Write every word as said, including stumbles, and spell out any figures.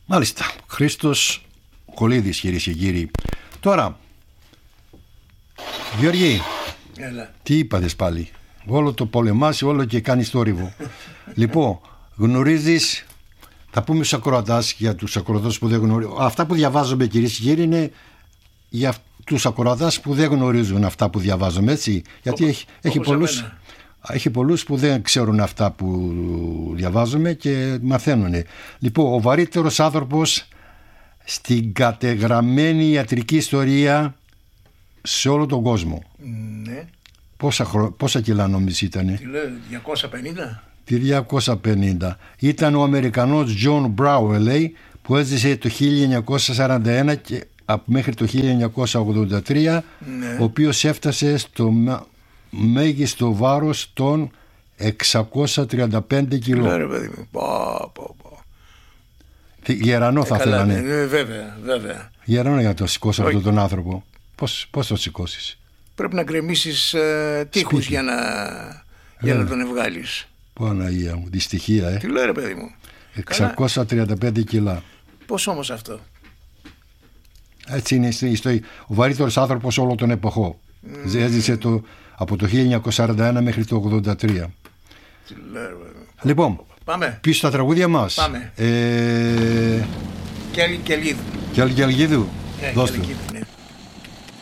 Μάλιστα. Χρήστος Κολίδης, κυρίες και κύριοι. Τώρα, Γιώργη, Έλα. τι είπατε πάλι? Όλο το πολεμάς, όλο και κάνεις θόρυβο. Λοιπόν, γνωρίζεις, θα πούμε στους ακροατάς, για τους ακροατάς που δεν γνωρίζουν. Αυτά που διαβάζουμε, κυρίες και κύριοι, είναι για τους ακροατάς που δεν γνωρίζουν αυτά που διαβάζουμε, έτσι. Γιατί έχει, έχει πολλούς... Έχει πολλούς που δεν ξέρουν αυτά που διαβάζουμε και μαθαίνουν. Λοιπόν, ο βαρύτερος άνθρωπος στην κατεγραμμένη ιατρική ιστορία σε όλο τον κόσμο. Ναι. Πόσα, χρο... Πόσα κιλά νομίζεις ήτανε? Τι λέω, διακόσια πενήντα. Τι διακόσια πενήντα. Ήταν ο Αμερικανός John Brownlee που έζησε το χίλια εννιακόσια σαράντα ένα και μέχρι το χίλια εννιακόσια ογδόντα τρία, Ναι. ο οποίος έφτασε στο μέγιστο βάρος των εξακόσια τριάντα πέντε κιλό. Ναι, ρε παιδί μου. Πω, πω, πω. Γερανό θα ε, καλά, θέλανε. ναι, βέβαια, βέβαια. Γερανό για να το σηκώσει Όχι. αυτόν τον άνθρωπο. Πώς, πώς το σηκώσεις? Πρέπει να γκρεμίσεις ε, τείχους για να, για να τον ευγάλεις. Παναγία μου, δυστυχία, ε. Τι λέω, ρε παιδί μου. εξακόσια τριάντα πέντε κιλά. Πώς όμως αυτό? Έτσι είναι στη ιστορία. Ο βαρύτερος άνθρωπος όλων των εποχών. Mm. Έζησε το, από το χίλια εννιακόσια σαράντα ένα μέχρι το ογδόντα τρία. Τι λέω, ρε παιδί μου. Λοιπόν, Πάμε. πίσω στα τραγούδια μας. Πάμε. Ε... Κελ, Κελίδου. Και Αλγίδου. Ε, Δώσ' του. Κελίδου.